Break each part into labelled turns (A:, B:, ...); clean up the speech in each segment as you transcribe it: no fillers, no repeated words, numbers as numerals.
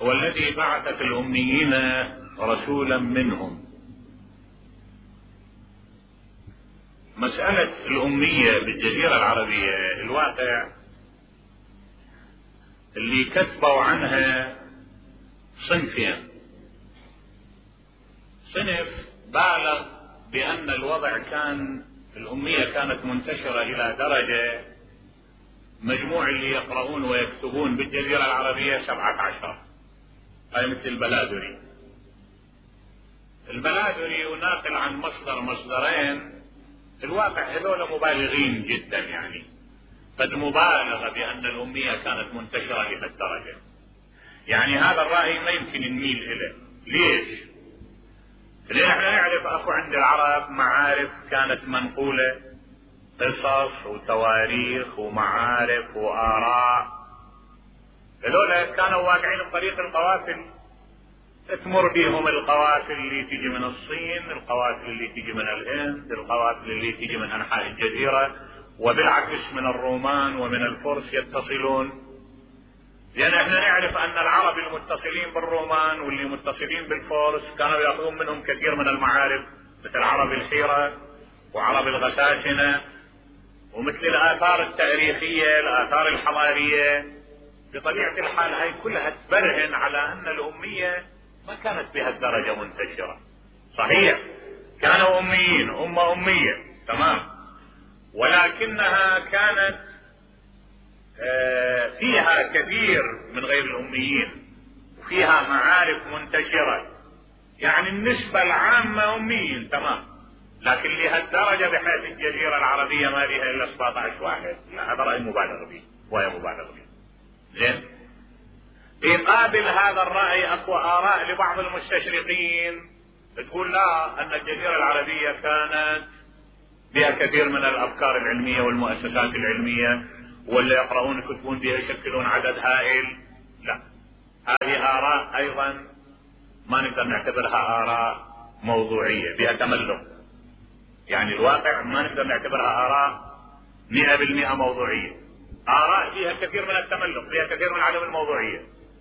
A: هو الذي بعث في الأميين رسولا منهم. مسألة الأمية بالجزيرة العربية الواقع اللي كتبوا عنها صنفين. صنف بالغ بأن الوضع كان الأمية كانت منتشرة إلى درجة مجموع اللي يقرؤون ويكتبون بالجزيرة العربية 17. هاي مثل البلادري وناقل عن مصدرين. الواقع هذول مبالغين جدا، يعني قد مبالغة بأن الأمية كانت منتشرة إلى الدرجة. يعني هذا الرأي ما يمكن نميل إليه. ليش؟ لأن احنا نعرف أكو عند العرب معارف كانت منقولة، قصص وتواريخ ومعارف وآراء. هذول كانوا واقعين بطريق القوافل، تمر بهم القوافل اللي تيجي من الصين، القوافل اللي تيجي من الهند، القوافل اللي تيجي من أنحاء الجزيرة، وبالعكس من الرومان ومن الفرس يتصلون. لأن احنا نعرف أن العرب المتصلين بالرومان واللي متصلين بالفرس كانوا يأخذون منهم كثير من المعارف، مثل عرب الحيرة وعرب الغساسنة، ومثل الآثار التاريخية، الآثار الحضارية. بطبيعة الحال هاي كلها تبرهن على أن الأمية ما كانت بهالدرجة منتشرة. صحيح كانوا أميين، أمة أمية تمام، ولكنها كانت فيها كثير من غير الأميين، وفيها معارف منتشرة. يعني النسبة العامة أميين تمام، لكن لهالدرجة بحيث الجزيرة العربية ما فيها إلا 17 واحد، لا هذا رأي مبالغ به وهي مبالغ به. زين، في قابل هذا الرأي اكو آراء لبعض المستشرقين تقول لا، ان الجزيرة العربية كانت بها كثير من الافكار العلمية والمؤسسات العلمية، واللي يقرؤون يكتبون بها يشكلون عدد هائل. لا، هذه آراء ايضا ما نقدر نعتبرها آراء موضوعية بها تملق. يعني الواقع ما نقدر نعتبرها آراء 100% موضوعية، آراء فيها كثير من التملق، فيها كثير من عدم الموضوعية.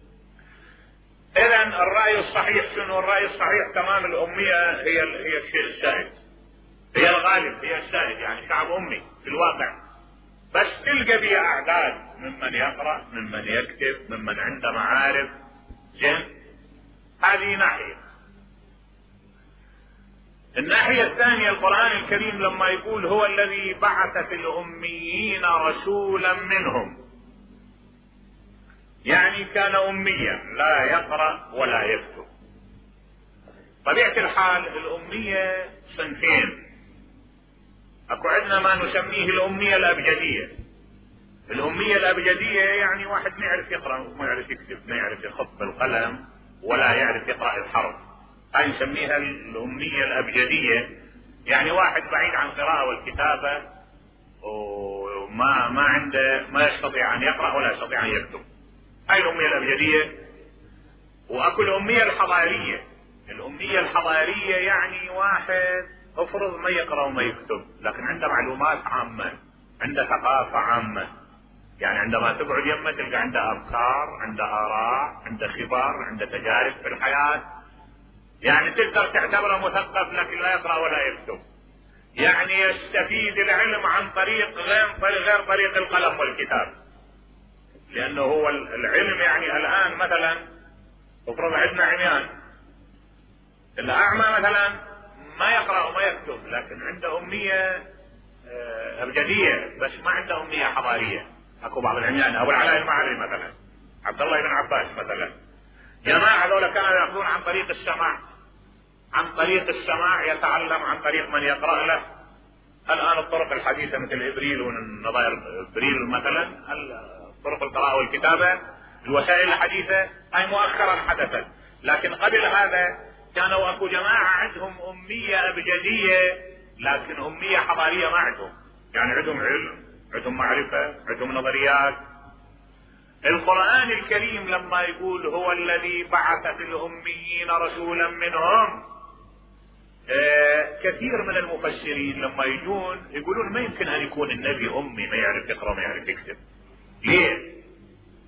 A: إذن الرأي الصحيح شنو؟ الرأي الصحيح تمام، الأمية هي الشيء السائد، هي الغالب، هي السائد. يعني شعب أمي في الواقع، بس تلقى بها أعداد ممن يقرأ، ممن يكتب، ممن عنده معارف. زين، هذه ناحية. الناحية الثانية القرآن الكريم لما يقول هو الذي بعث في الأميين رسولا منهم، يعني كان أميا لا يقرأ ولا يكتب. طبيعة الحال الأمية صنفين. أكو عندنا ما نسميه الأمية الأبجدية. الأمية الأبجدية يعني واحد ما يعرف يقرأ وما يعرف يكتب، ما يعرف يخط بالقلم ولا يعرف يقرأ الحرف، هاي نسميها الأمية الأبجدية. يعني واحد بعيد عن القراءة والكتابة وما عنده، ما يستطيع أن يقرأ ولا يستطيع أن يكتب، هاي الأمية الأبجدية. وأكو الأمية الحضارية. الأمية الحضارية يعني واحد افرض ما يقرأ وما يكتب، لكن عنده معلومات عامة، عنده ثقافة عامة. يعني عندما تقعد يمه تلقى عنده أفكار، عنده آراء، عنده خبر، عنده تجارب في الحياة. يعني تقدر تعتبره مثقف لكن لا يقرأ ولا يكتب. يعني يستفيد العلم عن طريق غير طريق القلم والكتاب، لأنه هو العلم. يعني الآن مثلا افرض عندنا عميان، الأعمى مثلا ما يقرأ وما يكتب لكن عنده أمية أبجدية، بس ما عنده أمية حضارية. أكو بعض العميان، أبو العلاء المعري مثلا، عبد الله بن عباس مثلا، جماعة هذول كانوا يأخذون عن طريق السماع، عن طريق السماع يتعلم عن طريق من يقرأ له. الآن الطرق الحديثة مثل إبريل ونظائر إبريل مثلا، طرق القراءة والكتابة، الوسائل الحديثة هاي مؤخرا حدثت. لكن قبل هذا كانوا اكو جماعة عندهم أمية أبجدية لكن أمية حضارية ما عندهم. يعني عندهم علم، عندهم معرفة، عندهم نظريات. القرآن الكريم لما يقول هو الذي بعث في الأميين رسولا منهم، كثير من المفسرين لما يجون يقولون ما يمكن أن يكون النبي أمي ما يعرف يقرأ ما يعرف يكتب. ليه؟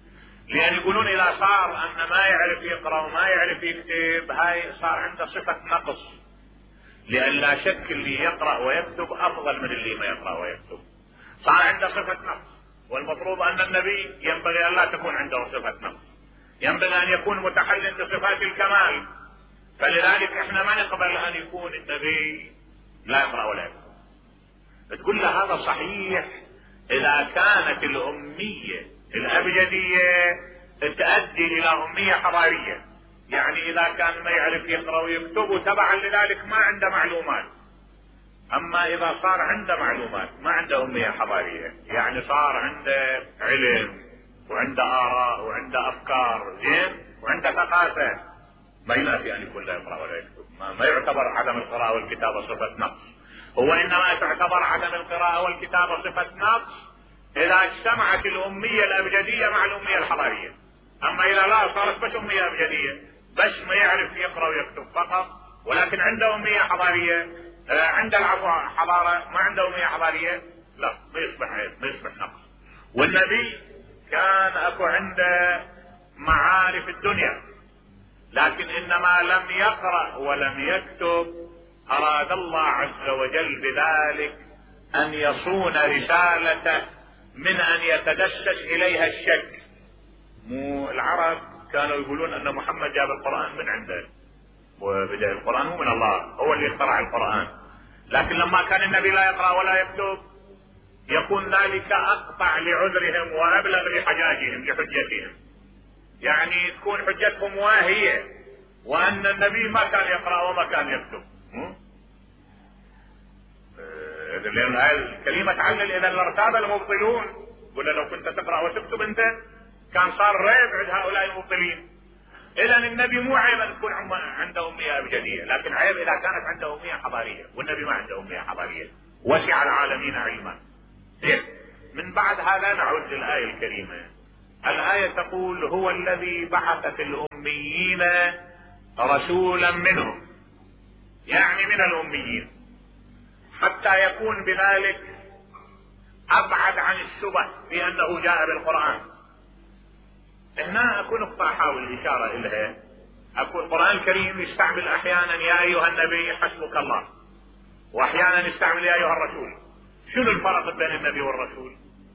A: لأن يقولون إذا صار أن ما يعرف يقرأ وما يعرف يكتب هاي صار عنده صفة نقص، لأن لا شك اللي يقرأ ويكتب أفضل من اللي ما يقرأ ويكتب، صار عنده صفة نقص. والمفروض أن النبي ينبغي أن لا تكون عنده صفة نقص، ينبغي أن يكون متحل بصفات الكمال. فلذلك احنا ما نقبل أن يكون النبي لا يقرأ ولا يكتب. بتقول له هذا صحيح إذا كانت الأمية الأبجدية تؤدي إلى أمية حضارية، يعني إذا كان ما يعرف يقرأ ويكتب وتبعا لذلك ما عنده معلومات. أما إذا صار عنده معلومات ما عنده أمية حضارية، يعني صار عنده علم وعنده آراء وعنده أفكار زين وعنده ثقافة، ما ينافي أن يكون لا يقرأ ولا يكتب. ما يعتبر عدم القراءة والكتابة صفة نقص، هو إنما تعتبر عدم القراءة والكتابة صفة نقص إذا اجتمعت الأمية الأبجدية مع الأمية الحضارية. أما إذا لا صارت بس أمية أبجدية، بس ما يعرف يقرأ ويكتب فقط، ولكن عنده أمية حضارية، عنده العفو حضارة ما عنده أمية حضارية، لا ما يصبح عيب، ما يصبح نقص. والنبي كان أكو عنده معارف الدنيا، لكن إنما لم يقرأ ولم يكتب. أراد الله عز وجل بذلك أن يصون رسالته من أن يتدسس إليها الشك. مو العرب كانوا يقولون أن محمد جاب القرآن من عنده، وبدأ القرآن هو من الله، هو اللي اخترع القرآن. لكن لما كان النبي لا يقرأ ولا يكتب يكون ذلك أقطع لعذرهم وأبلغ لحجاجهم لحجتهم، يعني تكون حجتهم واهية وأن النبي ما كان يقرأ وما كان يكتب. لأن هاي الكلمة تعلل إذا لارتاب المبطلون، قل لو كنت تقرأ وتكتب أنت كان صار ريب عند هؤلاء المبطلين. إذا النبي مو عيب أن يكون عنده أمية أبجدية، لكن عيب إذا كانت عنده أمية حضارية، والنبي ما عنده أمية حضارية، وسع العالمين علما. من بعد هذا نعود للآية الكريمة. الآية تقول هو الذي بعث في الأميين رسولا منهم، يعني من الأميين، حتى يكون بذلك أبعد عن الشبه بأنه جاء بالقرآن. هنا أكون نقطة أحاول الإشارة إليها. القرآن الكريم يستعمل أحيانا يا أيها النبي حسبك الله، وأحيانا يستعمل يا أيها الرسول. شنو الفرق بين النبي والرسول؟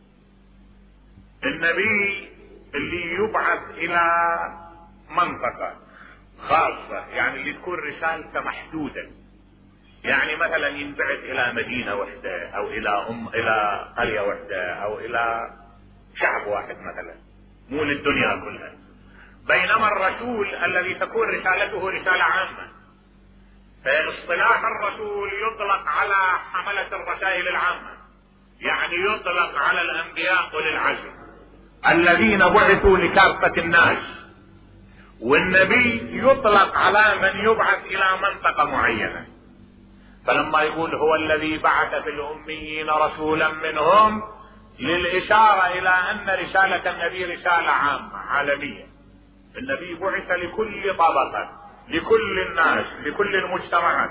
A: النبي اللي يبعث إلى منطقة خاصة، يعني اللي تكون رسالته محدودة، يعني مثلا ينبعث إلى مدينة واحدة أو إلى قرية واحدة أو إلى شعب واحد مثلا، مو للدنيا كلها. بينما الرسول الذي تكون رسالته رسالة عامة، فاصطلاح الرسول يطلق على حملة الرسائل العامة، يعني يطلق على الأنبياء أولي العزم الذين بعثوا لكافة الناس، والنبي يطلق على من يبعث إلى منطقة معينة. فلما يقول هو الذي بعث في الأميين رسولا منهم، للإشارة إلى أن رسالة النبي رسالة عامة عالمية. النبي بعث لكل طبقة، لكل الناس، لكل المجتمعات.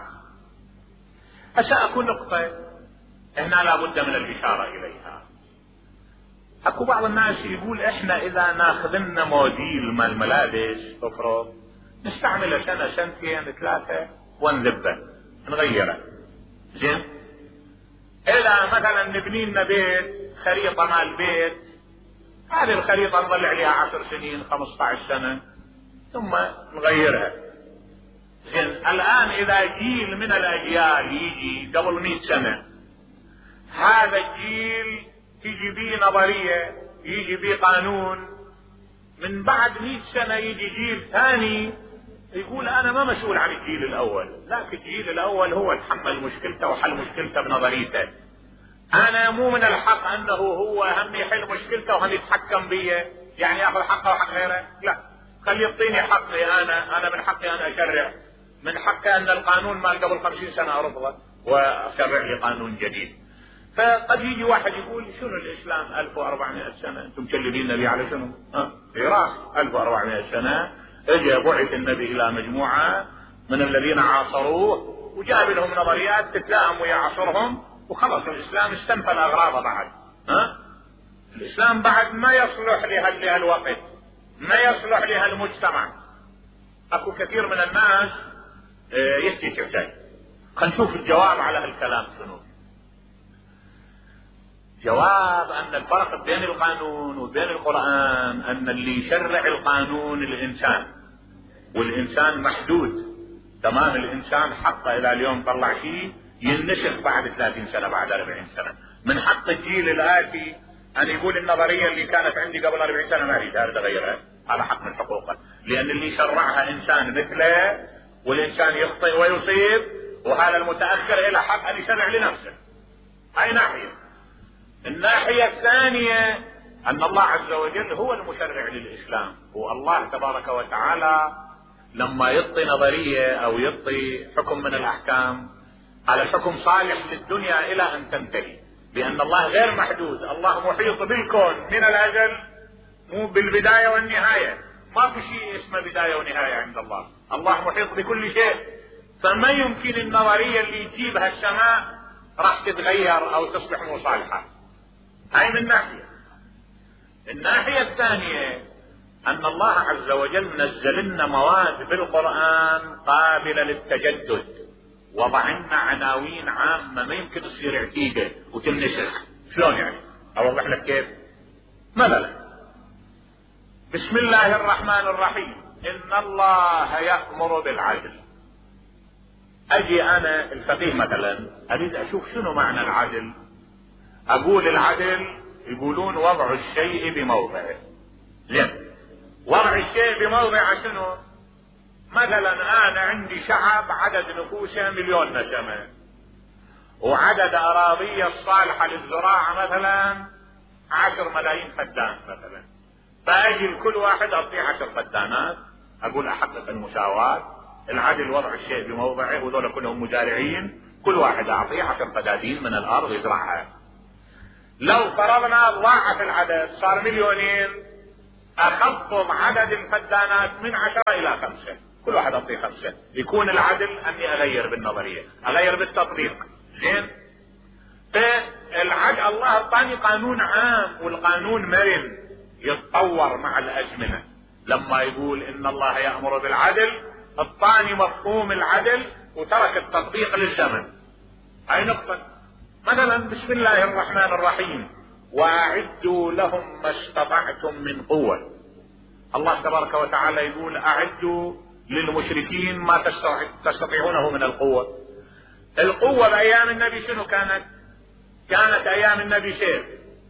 A: أكو نقطة هنا لابد من الإشارة إليها. أكو بعض الناس يقول إحنا إذا ناخذنا موديل مال الملابس أفرض نستعمله سنة سنتين ثلاثة ونذبه نغيره، زين؟ إذا مثلا نبني لنا بيت، خريطة مال بيت، هذه الخريطة نضل عليها 10 سنين 15 سنة ثم نغيرها. زين، الآن إذا جيل من الأجيال يجي قبل 100 سنة، هذا الجيل تيجي بيه نظرية، يجي بيه قانون، من بعد 100 سنة يجي جيل ثاني يقول أنا ما مسؤول عن الجيل الأول، لكن الجيل الأول هو تحمل مشكلته وحل مشكلته بنظريته. أنا مو من الحق أنه هو هم يحل مشكلته وهم يتحكم بيه، يعني يأخذ حقه وحق غيره، لا، خلي يعطيني حقي أنا من حقي أنا أشرع، من حقي أن القانون مال قبل 50 سنة أرفضه وأشرع لي قانون جديد. فقد يجي واحد يقول شنو الإسلام 1400 سنة، أنتم مكلمين النبي على شنو؟ العراق 1400 سنة اجى بعث النبي الى مجموعة من الذين عاصروه وجاب لهم نظريات تتلائم ويا عصرهم، وخلص الاسلام استنفذ اغراضه بعد. الاسلام بعد ما يصلح لهالوقت، ما يصلح لها المجتمع. اكو كثير من الناس يفتي شفتين. خلينا نشوف الجواب على هالكلام شنو. جواب ان الفرق بين القانون وبين القرآن ان اللي يشرع القانون الانسان، والانسان محدود. تمام، الانسان حقه الى اليوم طلع شيء ينسخ بعد 30 سنة بعد 40 سنة. من حق الجيل الآتي ان يقول النظرية اللي كانت عندي قبل 40 سنة ما اريد اغيرها، هذا حق من حقوقه، لان اللي شرعها انسان مثله، والانسان يخطئ ويصيب، وهذا المتأخر له حق ان يشرع لنفسه. هاي ناحية. الناحية الثانية ان الله عز وجل هو المشرع للاسلام، والله تبارك وتعالى لما يعطي نظرية او يعطي حكم من الاحكام، هذا الحكم صالح للدنيا الى ان تنتهي، لان الله غير محدود. الله محيط بالكون من الازل، مو بالبداية والنهاية. ما في شيء اسمه بداية ونهاية عند الله. الله محيط بكل شيء، فما يمكن النظرية اللي يجيبها السماء راح تتغير او تصبح مو صالحة. هاي من ناحية. الناحية الثانية ان الله عز وجل نزل لنا مواد بالقرآن قابلة للتجدد، وضع لنا عناوين عامة ما يمكن تصير عتيقة وتنسخ. شلون يعني؟ اوضح لك كيف. مثلا بسم الله الرحمن الرحيم، ان الله يأمر بالعدل. اجي انا الفقيه مثلا اريد اشوف شنو معنى العدل. اقول العدل، يقولون وضع الشيء بموضعه. ليه؟ وضع الشيء بموضعه شنو؟ مثلا انا عندي شعب عدد نفوسه 1,000,000 نسمة، وعدد اراضيه الصالحة للزراعة مثلا 10 ملايين فدان مثلا. فاجي لكل واحد اعطيه 10 فدانات، اقول احقق المساواة. العدل وضع الشيء بموضعه، وذولا كلهم مزارعين، كل واحد اعطيه 10 فدادين من الارض يزرعها. لو فرضنا ضاعف العدد صار 2,000,000، اخفض عدد الفدانات من 10 الى 5، كل واحد اعطيه 5. يكون العدل اني اغير بالنظرية، اغير بالتطبيق. زين؟ فالعدل الله اعطاني قانون عام، والقانون مرن يتطور مع الازمنة. لما يقول ان الله يأمر بالعدل اعطاني مفهوم العدل وترك التطبيق للزمن. هاي نقطة. مثلا بسم الله الرحمن الرحيم، واعدوا لهم ما استطعتم من قوة. الله تبارك وتعالى يقول اعدوا للمشركين ما تستطيعونه من القوة. القوة بايام النبي شنو كانت؟ كانت ايام النبي سيف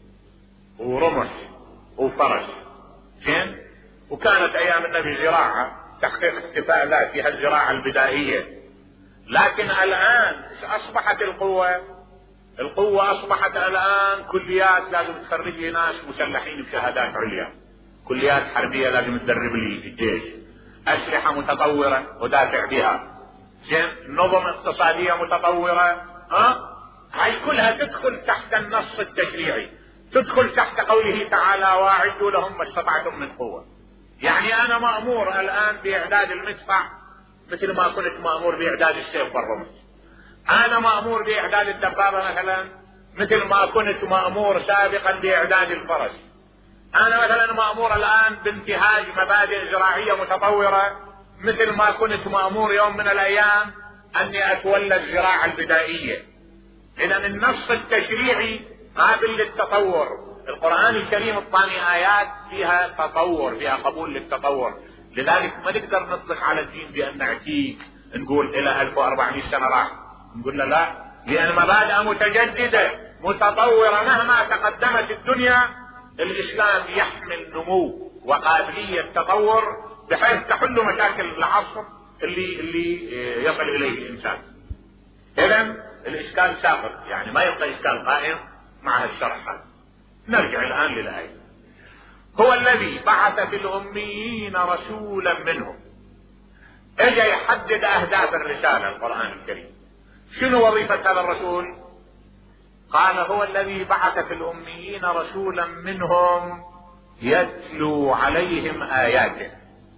A: ورمح وفرس. زين؟ وكانت ايام النبي زراعة، تحقيق اكتفاء ذاتي، الزراعة البدائية. لكن الان اصبحت القوة اصبحت الان كليات لازم تخرج لي ناس مسلحين بشهادات عليا، كليات حربية لازم تدرب لي الجيش، اسلحة متطورة ودافع بها. زين؟ نظم اقتصادية متطورة. هاي كلها تدخل تحت النص التشريعي، تدخل تحت قوله تعالى واعدوا لهم ما استطعتم من قوة. يعني انا مأمور الان باعداد المدفع مثل ما كنت مأمور باعداد السيف والرمح. انا مأمور باعداد الدبابة مثلا مثل ما كنت مأمور سابقا باعداد الفرس. انا مثلا مأمور الان بانتهاج مبادئ زراعية متطورة مثل ما كنت مأمور يوم من الايام اني اتولى الزراعة البدائية. اذا النص التشريعي قابل للتطور. القرآن الكريم اعطاني ايات فيها تطور، فيها قبول للتطور. لذلك ما نقدر نطلق على الدين بان نعتيق نقول الى 1400 سنة راح، نقول لا، لان مبادئ متجددة متطورة. مهما تقدمت الدنيا الاسلام يحمل نمو وقابلية تطور بحيث تحل مشاكل العصر اللي يصل اليه الانسان. اذا الاشكال ساقط، يعني ما يبقى اشكال قائم مع الشرح. نرجع الان للآية. هو الذي بعث في الاميين رسولا منهم. اجى يحدد اهداف الرسالة. القرآن الكريم شنو وظيفة هذا الرسول؟ قال هو الذي بعث في الاميين رسولا منهم يتلو عليهم اياته.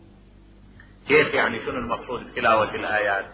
A: كيف يعني؟ شنو المقصود بتلاوة الايات؟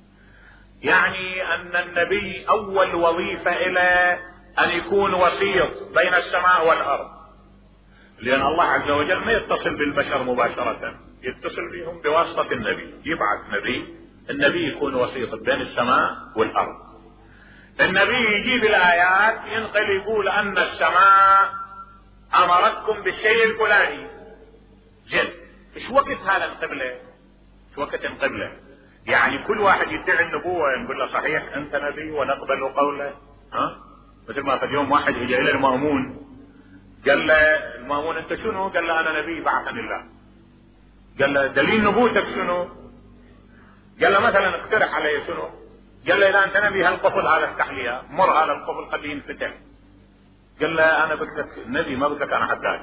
A: يعني ان النبي اول وظيفة له ان يكون وسيط بين السماء والارض، لأن الله عز وجل ما يتصل بالبشر مباشرة، يتصل بهم بواسطة النبي، يبعث نبي، النبي يكون وسيط بين السماء والأرض. النبي يجيب الآيات، ينقل يقول أن السماء أمرتكم بالشيء الفلاني. جد ايش وقت هذا القبلة؟ ايش وقت القبلة؟ يعني كل واحد يدعي النبوة نقول له صحيح أنت نبي ونقبل قوله؟ مثل ما في يوم واحد اجى إلى المأمون قال له المأمون أنت شنو؟ قال له أنا نبي بعثني الله. قال له دليل نبوتك شنو؟ قال له مثلا اقترح علي شنو؟ قال له إذا أنت نبي هالقفل هذا افتح لي، مر هذا القفل خليه ينفتح. قال له أنا قلت لك نبي ما قلت لك أنا حداد.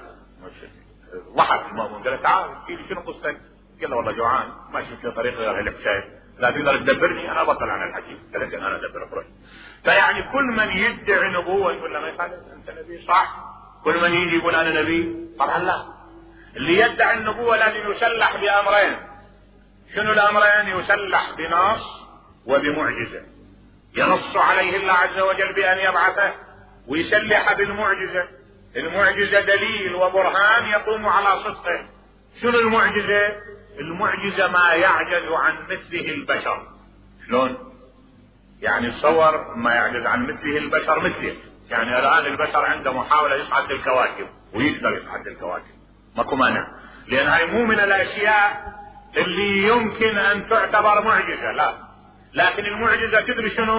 A: ضحك المأمون قال له تعال احكي لي شنو قصتك؟ قال له والله جوعان ما شفت لي طريقة غير هالحكاية، لا تقدر تدبرني أنا أبطل عن الحكي. قال لك أنا أدبرك روح. فيعني كل من يدعي نبوة يقول له ما يخالف أنت نبي صح، كل من يجي يقول أنا نبي طبعا لا. اللي يدعي النبوة لازم يسلح بأمرين. شنو الأمرين؟ يسلح بنص وبمعجزة، ينص عليه الله عز وجل بأن يبعثه، ويسلح بالمعجزة. المعجزة دليل وبرهان يقوم على صدقه. شنو المعجزة؟ المعجزة ما يعجز عن مثله البشر. شلون؟ يعني تصور ما يعجز عن مثله البشر مثله. يعني الآن البشر عنده محاولة يصعد للكواكب ويقدر يصعد للكواكب، ماكو مانع، لأن هاي مو من الأشياء اللي يمكن أن تعتبر معجزة، لا. لكن المعجزة تدري شنو؟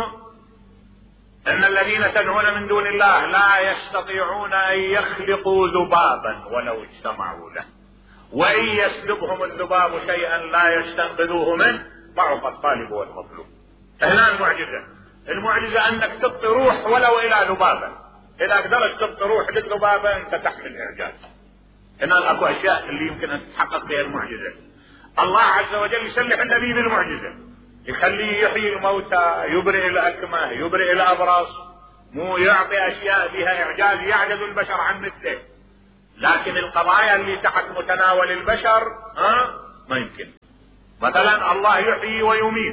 A: أن الذين تدعون من دون الله لا يستطيعون أن يخلقوا ذبابا ولو اجتمعوا له، وإن يسلبهم الذباب شيئا لا يستنقذوه منه، ضعف الطالب والمطلوب. هنا المعجزة أنك تبقي روح ولو إلى ذبابة. إذا قدرت تبقي روح للذبابة أنت تحمل إعجاز. هنا أكو أشياء اللي يمكن أن تتحقق بها المعجزة. الله عز وجل يسلح النبي بالمعجزة، يخليه يحيي الموتى، يبرئ الأكمه، يبرئ الأبرص، مو يعطي أشياء بها إعجاز يعجز البشر عن مثله. لكن القضايا اللي تحت متناول البشر ما يمكن. مثلا الله يحيي ويميت،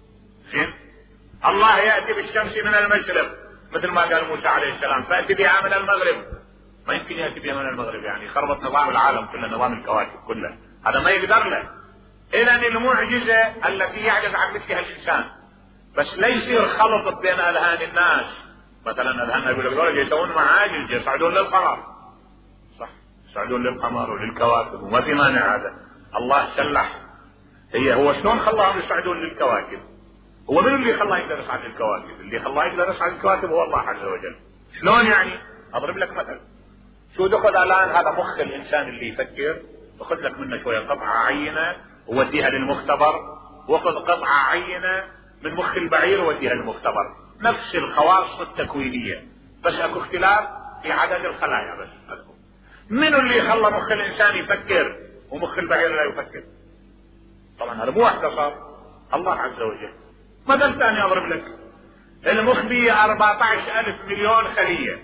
A: الله يأتي بالشمس من المشرق مثل ما قال موسى عليه السلام فأتي بها من المغرب. ما يمكن يأتي بها من المغرب، يعني خربت نظام العالم كله، نظام الكواكب كله، هذا ما يقدر له. إذن المعجزة التي يعجز عن مثلها الإنسان، بس لا يصير خلط بين أذهان الناس. مثلا أذهاننا يقول لك يسوون معاجز، يصعدون للقمر، صح، يصعدون للقمر وللكواكب وما في مانع هذا. الله سلح. هو شلون خلاهم يصعدون للكواكب؟ هو من اللي خلاه يقدر يصعد للكواكب؟ اللي خلاه يقدر يصعد للكواكب هو الله عز وجل. شلون يعني؟ أضرب لك مثل. شو دخل الآن هذا مخ الإنسان اللي يفكر، أخذ لك منه شوية قطعة عينة ووديها للمختبر، وأخذ قطعة عينة من مخ البعير ووديها للمختبر، نفس الخواص التكوينية، بس اكو اختلاف في عدد الخلايا بس. من اللي خلى مخ الإنسان يفكر ومخ البعير لا يفكر؟ طبعا هذا مو واحدة صار، الله عز وجل. مثل ثاني أضرب لك. المخ به 14,000 مليون خلية.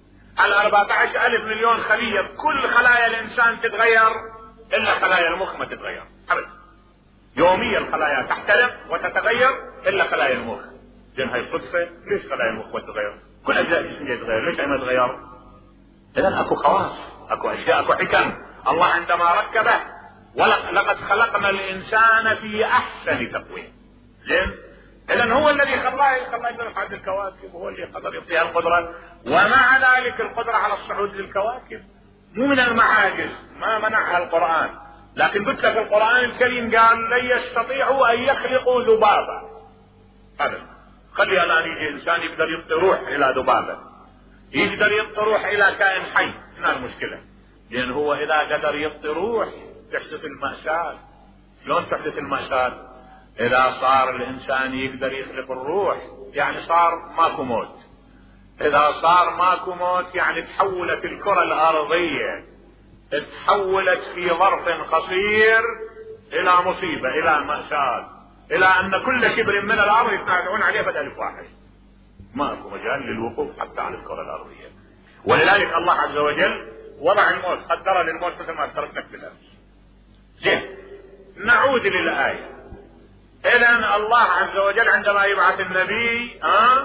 A: 14,000 مليون خلية، كل خلايا الإنسان تتغير إلا خلايا المخ ما تتغير أبدا. يوميا الخلايا تحترق وتتغير إلا خلايا المخ. زين هاي صدفة؟ ليش خلايا المخ ما تتغير؟ كل أجزاء الجسم تتغير، ليش ما تتغير؟ إذن أكو خواص، أكو أشياء، أكو حكم. الله عندما ركبه ولقد خلقنا الإنسان في أحسن تقويم. زين؟ إذن هو الذي خلاه يقدر يصعد للكواكب، وهو اللي قدر يعطيها القدرة، ومع ذلك القدرة على الصعود للكواكب مو من المعاجز، ما منعها القرآن. لكن قلت لك القرآن الكريم قال لن يستطيعوا أن يخلقوا ذبابا أبدا. خلي الآن يجي إنسان يقدر يعطي روح إلى ذبابة، يقدر يعطي روح إلى كائن حي، هنا المشكلة. لأن هو إذا قدر يعطي روح تحدث المأساة. شلون تحدث المأساة؟ إذا صار الإنسان يقدر يخلق الروح يعني صار ماكو موت. إذا صار ماكو موت يعني تحولت الكرة الأرضية، تحولت في ظرف قصير إلى مصيبة، إلى مأساة، إلى أن كل شبر من الأرض يتنازعون عليه بدل واحد. ماكو مجال للوقوف حتى على الكرة الأرضية. ولذلك الله عز وجل وضع الموت، قدر للموت مثل ما ذكرت لك بالأمس. زين، نعود للآية. إذن الله عز وجل عندما يبعث النبي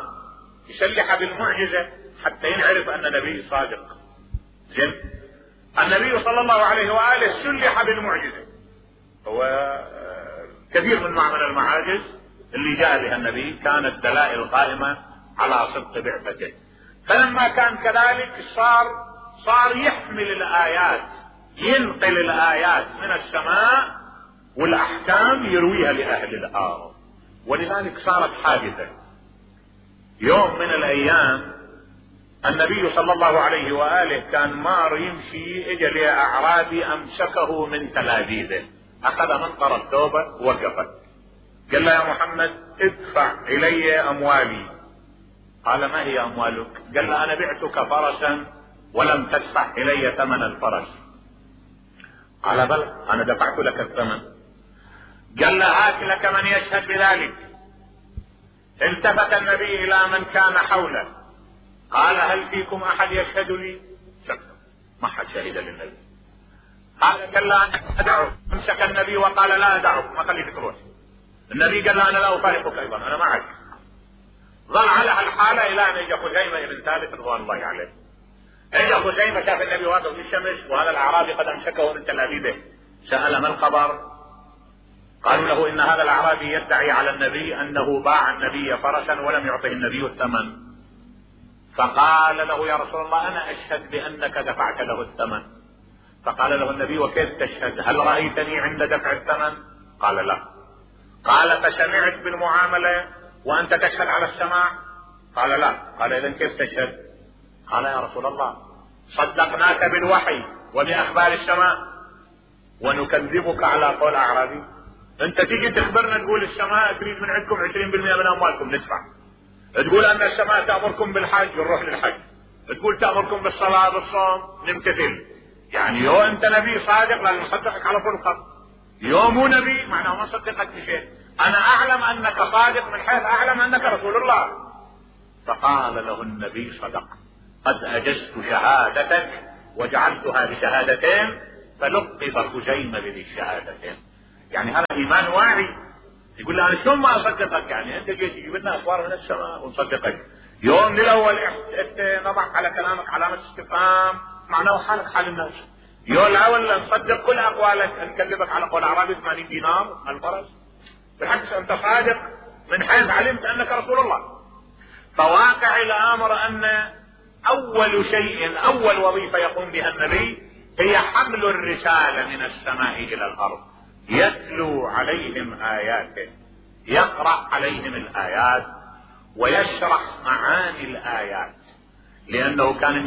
A: يسلح بالمعجزة حتى ينعرف أن نبي صادق. زين، النبي صلى الله عليه وآله سلح بالمعجزة. هو كثير من المعاجز اللي جاء بها النبي كانت دلائل قائمة على صدق بعثته. فلما كان كذلك صار يحمل الآيات، ينقل الآيات من السماء والأحكام يرويها لأهل الأرض. ولذلك صارت حادثة. يوم من الأيام النبي صلى الله عليه وآله كان مار يمشي، اجى لأعرابي أمسكه من تلابيبه، أخذ منقر الثوبة وقفت، قال له: يا محمد ادفع إلي أموالي. قال: ما هي أموالك؟ قال له: أنا بعتك فرسا ولم تدفع إلي ثمن الفرس. قال: بل أنا دفعت لك الثمن. قال له: هات لك من يشهد بذلك. التفت النبي إلى من كان حوله قال: هل فيكم أحد يشهد لي؟ ما حد شهد للنبي. قال له: أنا أدعوك. امسك النبي وقال: لا أدعوك، ما خليك تروح. النبي قال له: أنا لا أفارقك أيضا، أنا معك. ظل على هالحالة إلى أن اجى خزيمة بن ثابت رضوان الله عليه. اجى خزيمة شاف النبي واقف في الشمس وهذا الأعرابي قد أمسكه من تلابيبه، سأل: ما الخبر؟ قالوا له: إن هذا الأعرابي يدعي على النبي أنه باع النبي فرسا ولم يعطه النبي الثمن. فقال له: يا رسول الله أنا أشهد بأنك دفعت له الثمن. فقال له النبي: وكيف تشهد؟ هل رأيتني عند دفع الثمن؟ قال: لا. قال: فسمعت بالمعاملة وأنت تشهد على السماع؟ قال: لا. قال: إذن كيف تشهد؟ قال: يا رسول الله صدقناك بالوحي وبأخبار السماء ونكذبك على قول أعرابي. أنت تيجي تخبرنا تقول السماء تريد من عندكم 20% من أموالكم ندفع، تقول أن السماء تأمركم بالحج نروح للحج، تقول تأمركم بالصلاة بالصوم نمتثل. يعني يو أنت نبي صادق لازم نصدقك على كل خط، يو مو نبي معناه ما صدقك بشيء. أنا أعلم أنك صادق من حيث أعلم أنك رسول الله. فقال له النبي: صدق، قد أجزت شهادتك وجعلتها بشهادتين فلقب خزيمة بذي الشهادتين. يعني هذا إيمان واعي. يقول له: أنا شو ما أصدقك؟ يعني أنت جيت تجيب لنا أخبار من السماء ونصدقك. يوم من الأول نضع على كلامك علامة استفهام معناه حالك حال الناس. يوم الأول نصدق كل أقوالك، نكذبك على قول أعرابي 80 دينار الفرس. بالعكس أنت صادق من حيث علمت أنك رسول الله. فواقع الأمر أن أول وظيفة يقوم بها النبي هي حمل الرسالة من السماء إلى الأرض، يتلو عليهم آياته، يقرأ عليهم الآيات ويشرح معاني الآيات. لأنه كان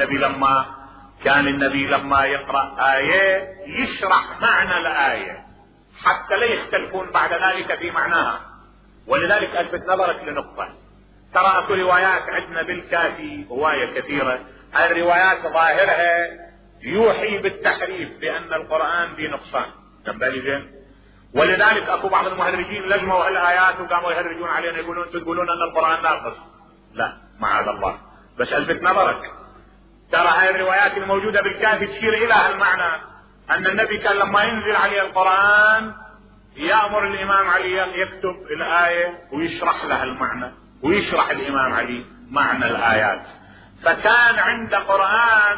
A: النبي لما يقرأ آية يشرح معنى الآية حتى لا يختلفون بعد ذلك في معناها. ولذلك ألفت نظرك لنقطة، ترى أكو روايات عندنا بالكافي رواية كثيرة، الروايات ظاهرها يوحي بالتحريف بأن القرآن فيه نقصان، تنبالي زين. ولذلك اكو بعض المهرجين لجموا هالايات وقاموا يهرجون علينا يقولون انتم تقولون ان القرآن ناقص. لا معاذ الله، بس الفت نظرك، ترى هاي الروايات الموجودة بالكافي تشير الى هالمعنى، ان النبي كان لما ينزل عليه القرآن يأمر الامام علي يكتب الآية ويشرح لها المعنى، ويشرح الامام علي معنى الآيات. فكان عند قرآن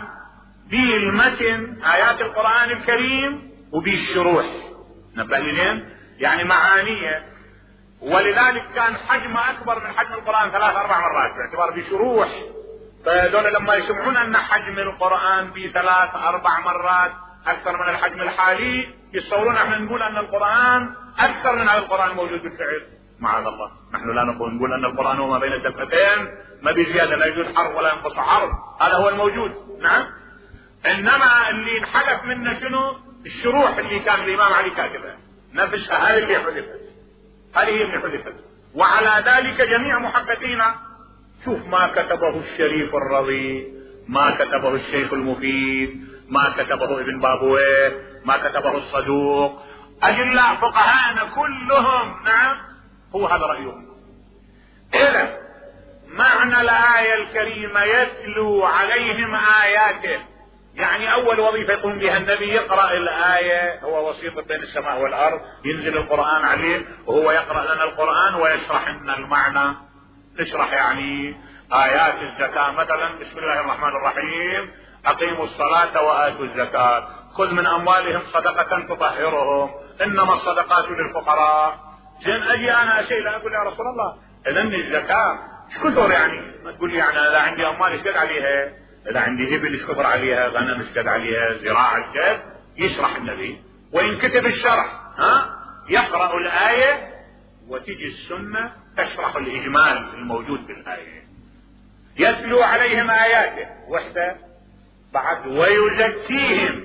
A: بالمتن آيات القرآن الكريم وبالشروح، نبهلين يعني معانية. ولذلك كان حجم اكبر من حجم القرآن 3-4 مرات باعتبار بشروح. فدول لما يسمعون ان حجم القرآن ب3-4 مرات اكثر من الحجم الحالي يتصورون احنا نقول ان القرآن اكثر من القرآن موجود بالفعل. معاذ الله، نحن لا نقول ان القرآن هو ما بين الدفتين، ما بزيادة، لا يوجد حرف ولا ينقص حرف، هذا هو الموجود. نعم، انما اللي انحذف منه شنو؟ الشروح اللي كان الامام علي كاتبها نفسها، هذه اللي حذفت، هذه اللي حذفت. وعلى ذلك جميع محققينا، شوف ما كتبه الشريف الرضي، ما كتبه الشيخ المفيد، ما كتبه ابن بابويه، ما كتبه الصدوق، اجلاء فقهاءنا كلهم، نعم هو هذا رايهم. اذا معنى الايه الكريمه يتلو عليهم اياته، يعني اول وظيفة يقوم بها النبي يقرأ الآية، هو وسيط بين السماء والأرض، ينزل القرآن عليه وهو يقرأ لنا القرآن ويشرح لنا المعنى. يشرح يعني آيات الزكاة مثلا، بسم الله الرحمن الرحيم، أقيموا الصلاة وآتوا الزكاة، خذ من أموالهم صدقة تطهرهم، إنما الصدقات للفقراء. زين أجي أنا أسئل أقول يا رسول الله إذن الزكاة ايش كثر يعني؟ ما تقول لي يعني إذا عندي أموال ايش قد عليها؟ إذا عندي إبل ايش كثر عليها؟ غنم ايش قد عليها؟ زراعة ايش قد؟ يشرح النبي وإن كتب الشرح يقرأ الآية وتجي السنة تشرح الإجمال الموجود في الآية، يتلو عليهم آياته وحده بعد ويزكيهم.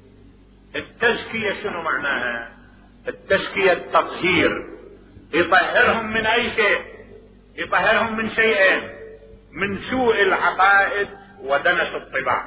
A: التزكية شنو معناها؟ التزكية التطهير، يطهرهم من أي شيء؟ يطهرهم من شيئين: من سوء العقائد ودنس الطباع.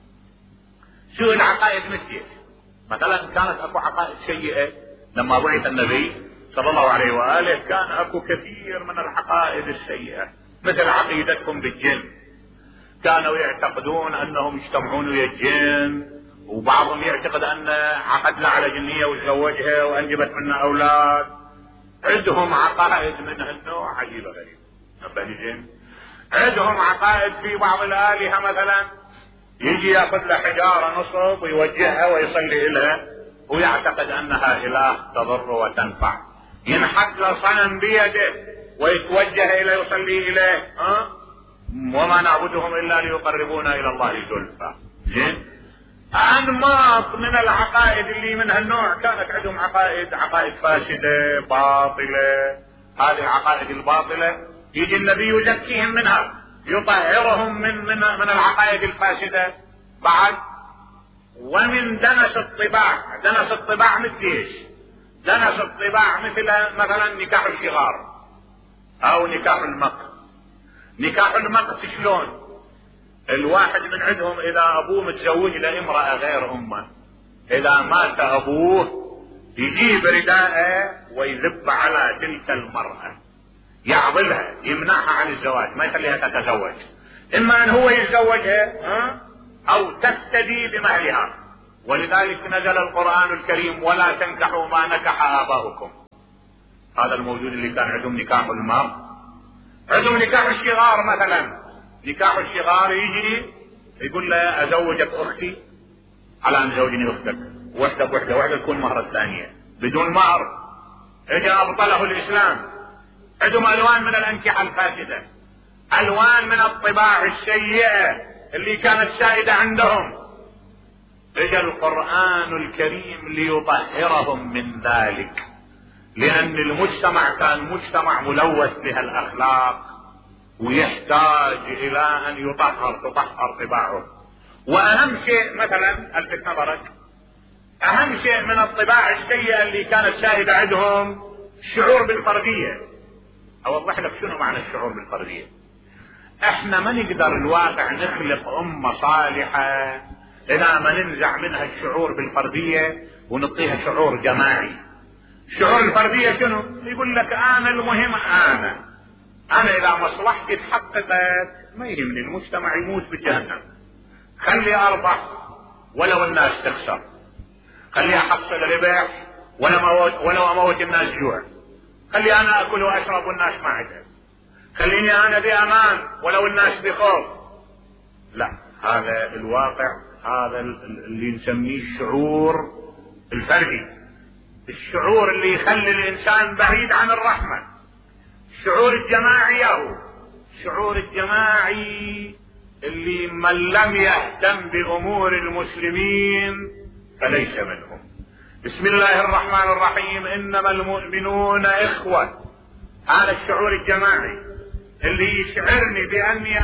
A: سوء العقائد مثل مثلا كانت اكو عقائد سيئة لما بعث النبي صلى الله عليه وآله، كان اكو كثير من العقائد السيئة مثل عقيدتهم بالجن، كانوا يعتقدون انهم يجتمعون ويا الجن، وبعضهم يعتقد ان عقدنا على جنية وتزوجها وانجبت منا اولاد. عندهم عقائد من هالنوع عجيبة غريبة. الجن عندهم عقائد في بعض الآلهة مثلا يجي ياخذ له حجارة نصب ويوجهها ويصلي لها ويعتقد انها اله تضر وتنفع، ينحت له صنم بيده ويتوجه اليه يصلي اليه، وما نعبدهم الا ليقربونا الى الله زلفى. زين انماط من العقائد اللي من هالنوع كانت عندهم عقائد فاسده باطله. هذه العقائد الباطله يجي النبي يزكيهم منها، يطهرهم من العقائد الفاسده. بعد ومن دنس الطباع. دنس الطباع مثل ايش؟ دنس الطباع مثلا نكاح الشغار او نكاح المقت. نكاح المقت شلون؟ الواحد من عندهم اذا ابوه متزوج لامرأة غير امه، اذا مات ابوه يجيب رداءه ويذب على تلك المرأة، يعضلها، يمنعها عن الزواج، ما يخليها تتزوج، اما ان هو يتزوجها او تفتدي بمهلها. ولذلك نزل القرآن الكريم: ولا تنكحوا ما نكح آباؤكم. هذا الموجود اللي كان عندهم نكاح المقت. عندهم نكاح الشغار مثلا. نكاح الشغار يجي يقول له ازوجك اختي على ان تزوجني اختك، وحده بوحده، وحده تكون مهر الثانيه بدون مهر. اجى ابطله الاسلام. عندهم الوان من الانكحه الفاسده، الوان من الطباع السيئه اللي كانت سائده عندهم. اجى القرآن الكريم ليطهرهم من ذلك، لان المجتمع كان مجتمع ملوث بها الاخلاق ويحتاج الى ان تطهر طباعه. واهم شيء مثلا الفت نظرك، اهم شيء من الطباع السيئة اللي كانت سائدة عندهم الشعور بالفردية. اوضح لك شنو معنى الشعور بالفردية. احنا ما نقدر الواقع نخلق امة صالحة اذا ما ننزع منها الشعور بالفردية ونعطيها شعور جماعي. الشعور الفردية شنو؟ يقول لك انا المهم، انا اذا مصلحتي تحققت ما يهمني المجتمع يموت بجهنم، خلي اربح ولو الناس تخسر، خلي احصل ربح ولو اموت الناس جوع، خلي انا اكل واشرب والناس ما عندها، خليني انا بامان ولو الناس بخوف. لا، هذا الواقع، هذا اللي نسميه الشعور الفردي، الشعور اللي يخلي الانسان بعيد عن الرحمة. الشعور الجماعي الشعور الجماعي اللي من لم يهتم بامور المسلمين فليس منهم. بسم الله الرحمن الرحيم: انما المؤمنون اخوة. هذا الشعور الجماعي اللي يشعرني باني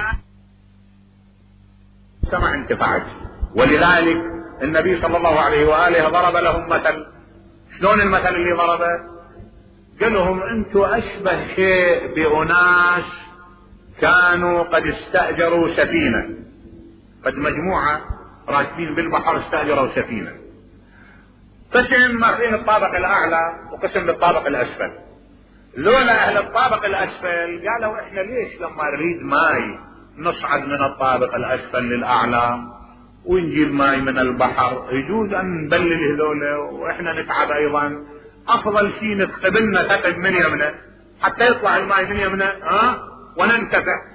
A: سمع انتفعت. ولذلك النبي صلى الله عليه وآله ضرب لهم مثل. شلون المثل اللي ضربه؟ قال لهم: انتم اشبه شيء بأناس كانوا قد استأجروا سفينة، قد مجموعة راكبين بالبحر استأجروا سفينة، قسم ماخذين الطابق الاعلى وقسم بالطابق الاسفل. لولا اهل الطابق الاسفل قالوا: احنا ليش لما نريد ماي نصعد من الطابق الاسفل للاعلى ونجيب ماي من البحر؟ يجوز ان نبلل هذولا واحنا نتعب ايضا. افضل شيء نثقب لنا ثقب من يمنا حتى يطلع الماء من يمنا وننتفع.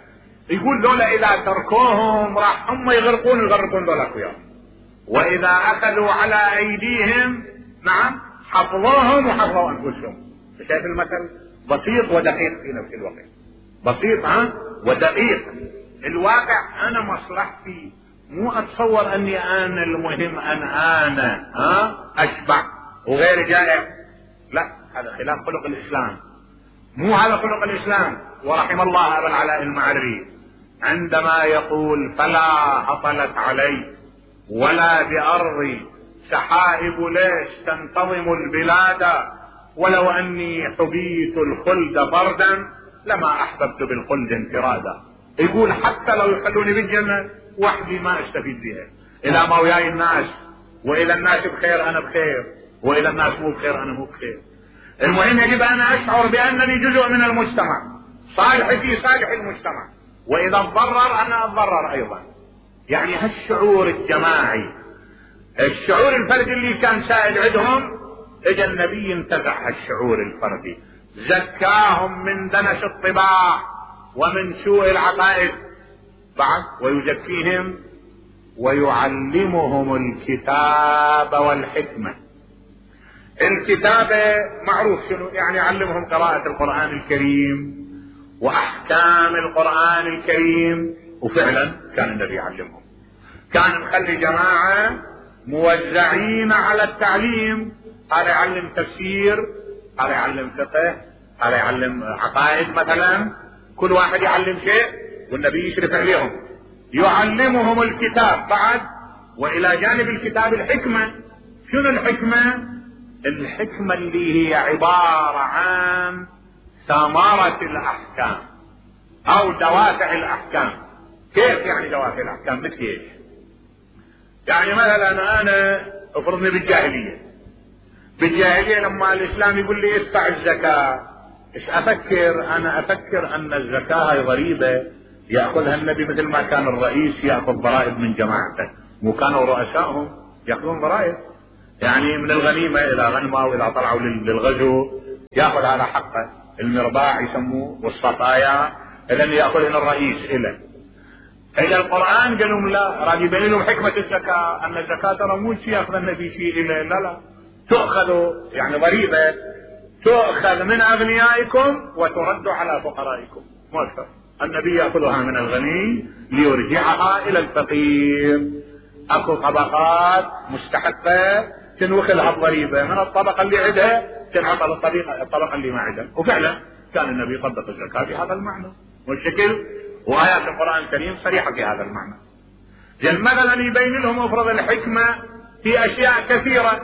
A: يقول ذولا اذا تركوهم راح هم يغرقون ذولا وياهم، واذا اخذوا على ايديهم نعم حفظوهم وحفظوا انفسهم. شايف المثل؟ بسيط ودقيق في نفس الوقت، بسيط ودقيق. الواقع انا مصلحتي مو اتصور اني انا المهم ان انا اشبع وغير جائع، لا، هذا خلاف خلق الاسلام، مو هذا خلق الاسلام. ورحم الله ابا العلاء المعري عندما يقول فلا هطلت علي ولا بأرضي سحائب ليش تنتظم البلاد، ولو اني حبيت الخلد فردا لما احببت بالخلد انفرادا. يقول حتى لو يخلوني بالجنة وحدي ما استفيد بها، الى ما وياي الناس، واذا الناس بخير انا بخير، واذا الناس مو بخير انا مو بخير. المهم يجب ان اشعر بانني جزء من المجتمع، صالحي في صالح المجتمع، واذا اتضرر انا اتضرر ايضا. يعني هالشعور الجماعي، الشعور الفردي اللي كان سائد عندهم، اجى النبي انتزع هالشعور الفردي، زكاهم من دنس الطباع ومن سوء العقائد بعد، ويزكيهم ويعلمهم الكتاب والحكمة. الكتابة معروف شنو يعني، يعلمهم قراءة القرآن الكريم واحكام القرآن الكريم، وفعلا كان النبي يعلمهم. كان مخلي جماعة موزعين على التعليم، هذا يعلم تفسير، هذا يعلم فقه، هذا يعلم عقائد مثلا، كل واحد يعلم شيء والنبي يشرف عليهم، يعلمهم الكتاب بعد، والى جانب الكتاب الحكمة. شنو الحكمة؟ الحكمة اللي هي عبارة عن ثمرة الاحكام او دوافع الاحكام. كيف يعني دوافع الاحكام؟ مثل ايش؟ يعني مثلا انا افرضني بالجاهلية لما الاسلام يقول لي ادفع الزكاة، ايش افكر؟ انا افكر ان الزكاة هي ضريبة يأخذها النبي مثل ما كان الرئيس يأخذ ضرائب من جماعته، مو كانوا رؤسائهم يأخذون ضرائب، يعني من الغنيمة الى غنمة والى طلعوا للغزو يأخذ على حقه، المرباع يسموه والصفايا، اذا يأخذهن الرئيس إلى القرآن قال لهم لا، راد يبين لهم حكمة الزكاة، ان الزكاة ترى مو شيء يأخذ النبي شيء إلى، لا تؤخذ يعني ضريبة، تؤخذ من اغنيائكم وترد على فقرائكم، مو اكثر. النبي يأخذها من الغني ليرجعها الى الفقير. اكو طبقات مستحقة تنوخلها الضريبة من الطبقة اللي عندها تنعطى الطبقة اللي ما عندها، وفعلا كان النبي يطبق الزكاة بهذا المعنى والشكل، وآيات القرآن الكريم صريحة في هذا المعنى. لأن مثلا يبين لهم افرض الحكمة في اشياء كثيرة،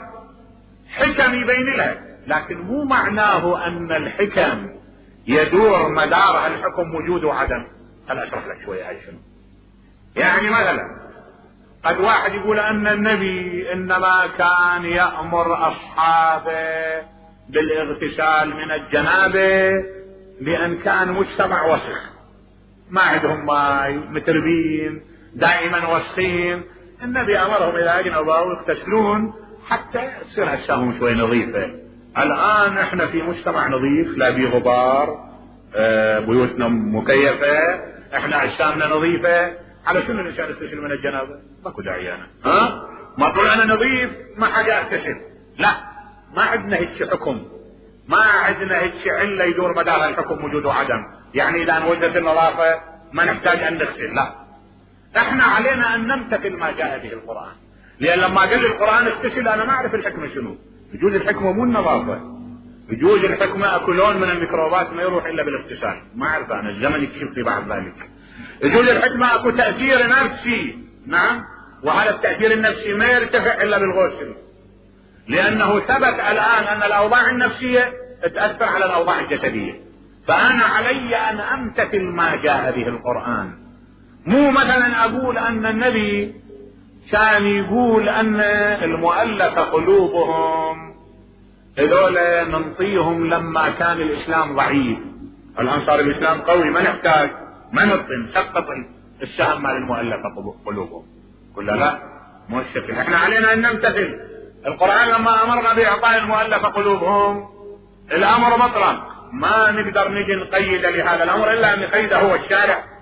A: حكم يبين لها، لكن مو معناه ان الحكم يدور مدارها الحكم وجود وعدم. هل اشرح لك شوية هاي شنو؟ يعني مثلا قد واحد يقول ان النبي انما كان يأمر اصحابه بالاغتسال من الجنابة لان كان مجتمع وسخ، ما عندهم ماء، متربين دائما وسخين، النبي امرهم اذا اجنبوا يغتسلون حتى تصير اجسامهم شوي نظيفة. الان احنا في مجتمع نظيف لا بيه غبار، بيوتنا مكيفة، احنا اجسامنا نظيفة، على شنو الانسان يغتسل من الجنابة؟ ماكو داعي انا ما اقول انا نظيف ما حاجة اغتسل، لا، ما عندنا هيك حكم، ما عندنا هيك علة يدور مدار الحكم وجود وعدم، يعني اذا وجدت النظافة ما نحتاج ان نغسل، لا، احنا علينا ان نمتثل ما جاء به القرآن. لان لما قال لي القرآن اغتسل انا ما اعرف الحكمة شنو، يجوز الحكمة مو النظافة، يجوز الحكمة اكو لون من الميكروبات ما يروح الا بالاغتسال، ما اعرف انا، الزمن يكشف لي بعد ذلك. يجوز الحكمة اكو تأثير نفسي، نعم، وهذا التأثير النفسي ما يرتفع الا بالغسل، لانه ثبت الان ان الاوضاع النفسية تأثر على الاوضاع الجسدية، فانا علي ان امتثل ما جاء به القرآن. مو مثلا اقول ان النبي كان يقول ان المؤلف قلوبهم هذول ننطيهم لما كان الاسلام ضعيف، الان صار الاسلام قوي ما نحتاج، ما نطن سقط السهم مال المؤلفة قلوبهم، قلنا لا، مو الشكل. احنا علينا ان نمتثل القرآن لما امرنا باعطاء المؤلفة قلوبهم، الامر مطلق، ما نقدر نجي نقيد لهذا الامر الا ان نقيده هو الشارع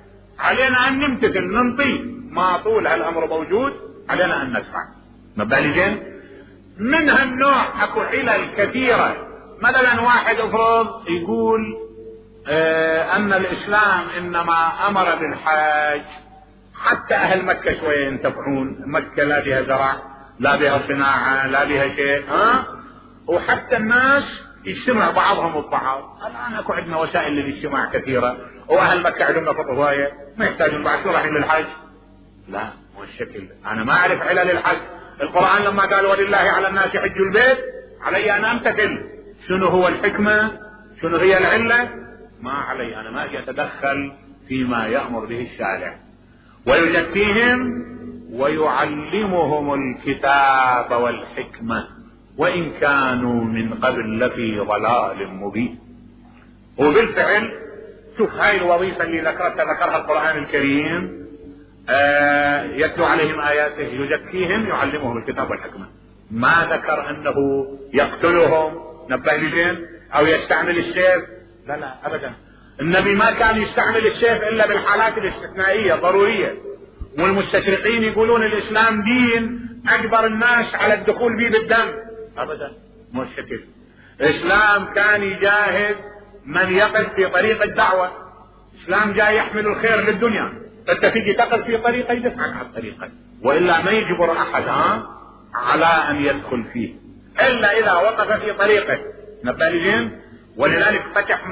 A: علينا ان نمتثل ننطي، ما طول هالامر موجود علينا ان ندفع. مبالغين من هالنوع اكو علل كثيرة. مثلا واحد افرض يقول ان الاسلام انما امر بالحاج حتى اهل مكة شوية ينتفعون، مكة لا بها زرع لا بها صناعة لا بها شيء، وحتى الناس يجتمع بعضهم ببعض. الان اكو عندنا وسائل للاجتماع كثيرة، واهل مكة عندهم نفط هواية ما يحتاجون بعد شو رايحين للحج. لا مو الشكل. انا ما اعرف علل الحج. القرآن لما قال ولله على الناس حج البيت علي ان امتثل. شنو هو الحكمة؟ شنو هي العلة؟ ما علي، انا ما اجي اتدخل فيما يأمر به الشارع. ويزكيهم ويعلمهم الكتاب والحكمة وإن كانوا من قبل لفي ضلال مبين. وبالفعل شوف هاي الوظيفة اللي ذكرها القرآن الكريم، يتلو عليهم آياته يزكيهم يعلمهم الكتاب والحكمة. ما ذكر أنه يقتلهم نبه لجين أو يستعمل السيف، لا لا أبدا. النبي ما كان يستعمل السيف إلا بالحالات الاستثنائية ضرورية. والمستشرقين يقولون الإسلام دين أجبر الناس على الدخول به بالدم، أبدا مو الشكل. الإسلام كان يجاهد من يقف في طريق الدعوة. الإسلام جاي يحمل الخير للدنيا، أنت تيجي تقف في طريقه يدفعك عن الطريقة، وإلا ما يجبر أحد على أن يدخل فيه إلا إذا وقف في طريقه. نبالجين. ولذلك فتح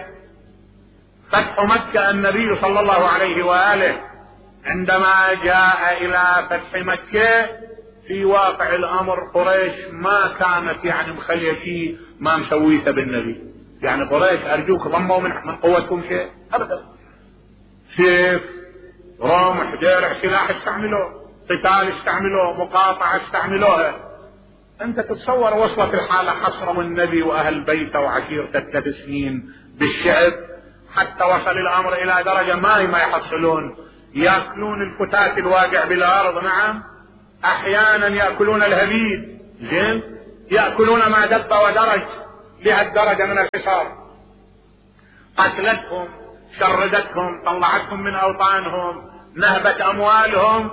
A: مكة النبي صلى الله عليه وآله عندما جاء إلى فتح مكة في واقع الأمر قريش ما كانت يعني مخليه شيء ما مسويته بالنبي. يعني قريش أرجوك ضموا من قوتكم شيء أبدا. سيف رمح درع سلاح استعملوه، قتال استعملوه، مقاطعة استعملوها. أنت تتصور وصلت الحالة حصروا النبي وأهل بيته وعشيرته 3 سنين بالشعب، حتى وصل الأمر إلى درجة ما يحصلون، يأكلون الفتات الواقع بالأرض. نعم أحيانا يأكلون الهبيد، زين، يأكلون ما دب ودرج لهالدرجة من الحصار. قتلتهم، شردتهم، طلعتهم من أوطانهم، نهبت أموالهم.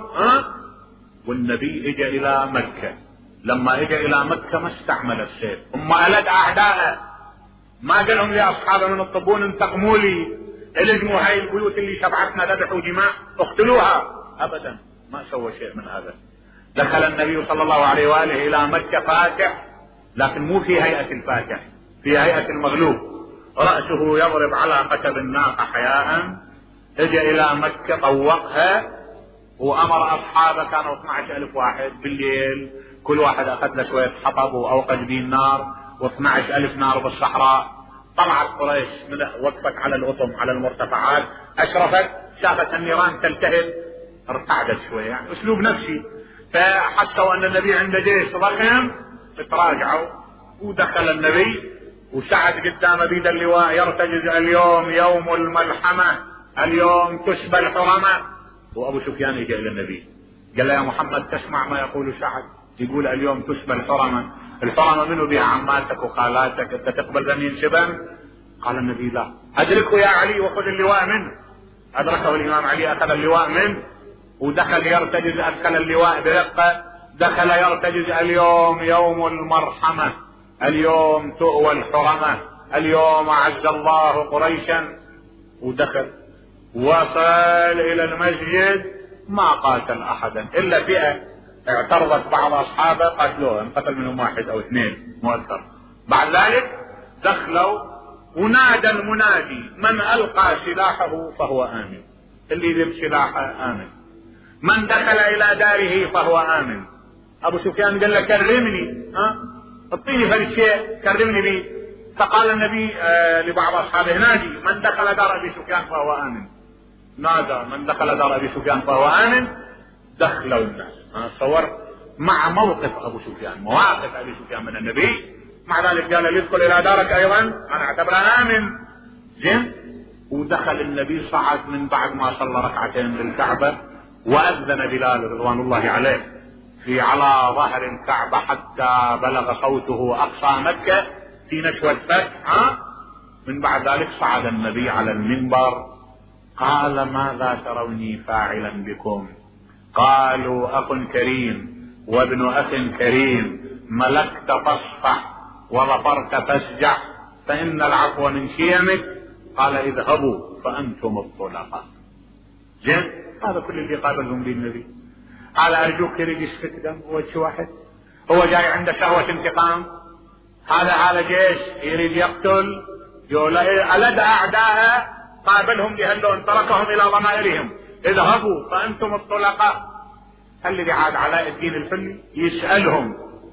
A: والنبي اجى إلى مكة. لما اجى إلى مكة ما استعمل السيف، هم ألد أعداءه. ما قال لهم يا أصحاب من الطبون انتقموا لي، الجموا هاي البيوت اللي شبعتنا ذبح ودماء اقتلوها، أبدا ما سوى شيء من هذا. دخل النبي صلى الله عليه وآله إلى مكة فاتح، لكن مو في هيئة الفاتح، في هيئة المغلوب، رأسه يضرب على قتب الناقة حياء. اجى إلى مكة طوقها وأمر أصحابه، كانوا 12,000 واحد، بالليل كل واحد أخذ له شوية حطب وأوقد به النار، و12,000 نار بالصحراء. طلعت قريش وقفت على الأطم على المرتفعات، أشرفت شافت النيران تلتهب، ارتعدت شوية، يعني أسلوب نفسي. فحسوا أن النبي عنده جيش ضخم، فتراجعوا ودخل النبي وسعد قدام بيد اللواء يرتجز اليوم يوم الملحمة، اليوم تشبى الحرمة. وأبو سفيان يجي إلى النبي قال له يا محمد تسمع ما يقول سعد؟ يقول اليوم تشبى الحرمة. الحرمة منه بها عماتك وخالاتك، انت تقبل بنين شبن؟ قال النبي لا. ادركه يا علي وخذ اللواء منه. ادركه الامام علي اخذ اللواء منه ودخل يرتجز، ادخل اللواء برقة، دخل يرتجز اليوم يوم المرحمة، اليوم تؤوى الحرمة، اليوم اعز الله قريشا. ودخل وصل الى المسجد ما قاتل احدا الا فئة اعترضت بعض اصحابه قتلوه، انقتل منهم 1 أو 2 مو اكثر. بعد ذلك دخلوا ونادى المنادي من القى سلاحه فهو امن، اللي يذب سلاحه امن، من دخل الى داره فهو امن. ابو سفيان قال له كرمني، اعطيني فرد شيء كرمني به. فقال النبي لبعض اصحابه نادي من دخل دار ابي سفيان فهو امن. نادى من دخل دار ابي سفيان فهو امن. دخلوا الناس. انا تصور مع موقف ابو سفيان، مواقف ابي سفيان من النبي، مع ذلك قال لي ادخل الى دارك ايضا انا اعتبرها امن. زين. ودخل النبي صعد من بعد ما صلى ركعتين للكعبة، واذن بلال رضوان الله عليه في على ظهر الكعبة حتى بلغ صوته اقصى مكة في نشوة فتح. من بعد ذلك صعد النبي على المنبر قال ماذا تروني فاعلا بكم؟ قالوا أخ كريم وابن أخ كريم، ملكت فاصفح وظفرت فاسجع، فإن العفو من شيمك. قال اذهبوا فأنتم الطلقاء. زين، هذا كل اللي قابلهم به النبي. قال أرجوك يريد يسفك دم وجه واحد، هو جاي عنده شهوة انتقام، هذا جيش يريد يقتل، يقول ألد أعداء قابلهم بهاللون، تركهم إلى ضمائرهم، اذهبوا فأنتم الطلقاء. الذي عاد علاء الدين الحلي يسألهم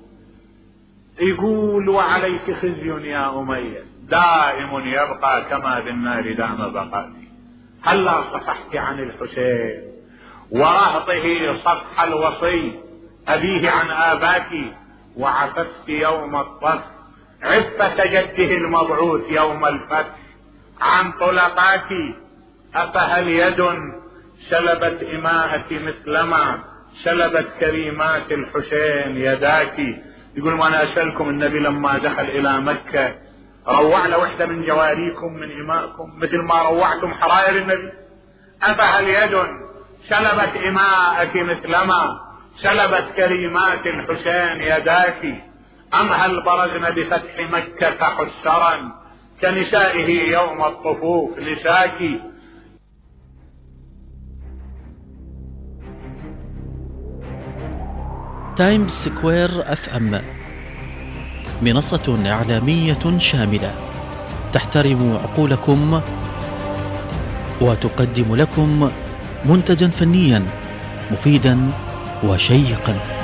A: يقول وعليك خزي يا أمية دائم يبقى كما بالنار دام بقاتي، هلا صفحت عن الحسين ورهطه صفح الوصي أبيه عن آباك، وعففت يوم الطف عفة جده المبعوث يوم الفتح عن طلقاك. أفهل يد سلبت إماءة مثلما سلبت كريمات الحسين يداك؟ يقول وانا اسألكم النبي لما دخل الى مكة روع له وحدة من جواريكم من إمائكم مثل ما روعتم حرائر النبي؟ أفهل يد سلبت إماءك مثلما سلبت كريمات الحسين يداك؟ أم هل برزن بفتح مكة حسرا كنسائه يوم الطفوف لساك؟
B: تايمز سكوير FM منصة إعلامية شاملة تحترم عقولكم وتقدم لكم منتجا فنيا مفيدا وشيقا.